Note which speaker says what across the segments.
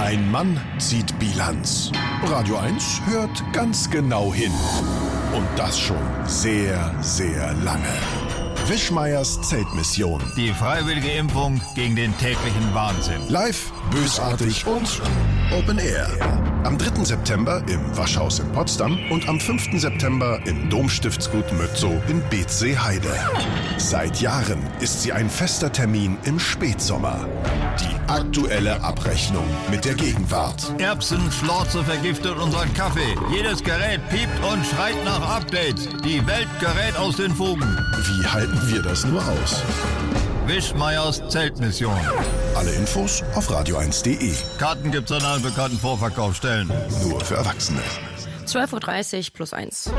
Speaker 1: Ein Mann zieht Bilanz. Radio 1 hört ganz genau hin. Und das schon sehr, sehr lange. Wischmeiers Zeltmission.
Speaker 2: Die freiwillige Impfung gegen den täglichen Wahnsinn.
Speaker 1: Live, bösartig und Open Air. Am 3. September im Waschhaus in Potsdam und am 5. September im Domstiftsgut Mötzow in Beetzsee-Heide. Seit Jahren ist sie ein fester Termin im Spätsommer. Die aktuelle Abrechnung mit der Gegenwart.
Speaker 2: Erbsenschlorze vergiftet unseren Kaffee. Jedes Gerät piept und schreit nach Updates. Die Welt gerät aus den Fugen.
Speaker 1: Wie halten wir das nur aus?
Speaker 2: Wischmeiers Zeltmission.
Speaker 1: Alle Infos auf radio1.de.
Speaker 2: Karten gibt's an allen bekannten Vorverkaufsstellen.
Speaker 1: Nur für Erwachsene.
Speaker 3: 12.30 Uhr plus 1.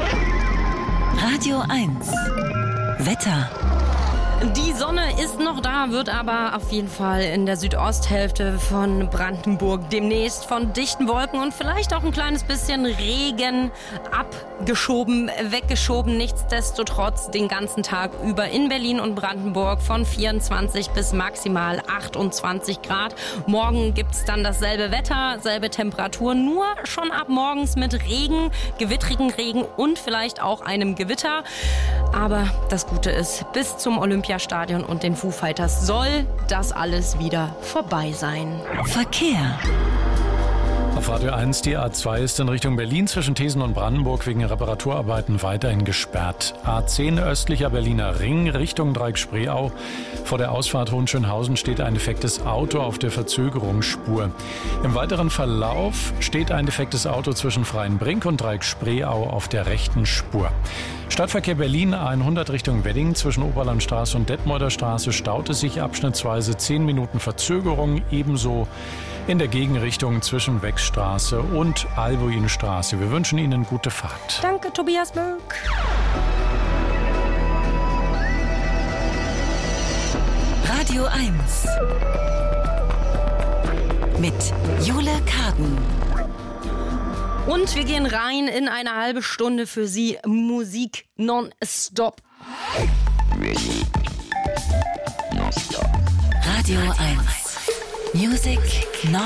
Speaker 4: Radio 1. Wetter.
Speaker 3: Die Sonne ist noch da, wird aber auf jeden Fall in der Südosthälfte von Brandenburg demnächst von dichten Wolken und vielleicht auch ein kleines bisschen Regen abgeschoben, weggeschoben. Nichtsdestotrotz den ganzen Tag über in Berlin und Brandenburg von 24 bis maximal 28 Grad. Morgen gibt's dann dasselbe Wetter, selbe Temperatur, nur schon ab morgens mit Regen, gewittrigen Regen und vielleicht auch einem Gewitter. Aber das Gute ist, bis zum Olympiastadion und den Foo Fighters soll das alles wieder vorbei sein.
Speaker 4: Verkehr.
Speaker 5: Auf Radio 1, die A2 ist in Richtung Berlin zwischen Thesen und Brandenburg wegen Reparaturarbeiten weiterhin gesperrt. A10 östlicher Berliner Ring Richtung Dreieck Spreeau. Vor der Ausfahrt Hohenschönhausen steht ein defektes Auto auf der Verzögerungsspur. Im weiteren Verlauf steht ein defektes Auto zwischen Freienbrink und Dreieck Spreeau auf der rechten Spur. Stadtverkehr Berlin A100 Richtung Wedding zwischen Oberlandstraße und Detmolder Straße staute sich abschnittsweise 10 Minuten Verzögerung, ebenso in der Gegenrichtung zwischen Wechstraße und Albuinstraße. Wir wünschen Ihnen gute Fahrt.
Speaker 3: Danke, Tobias Böck.
Speaker 4: Radio 1. Mit Jule Karden.
Speaker 3: Und wir gehen rein in eine halbe Stunde für Sie Musik nonstop.
Speaker 4: Radio 1. Music non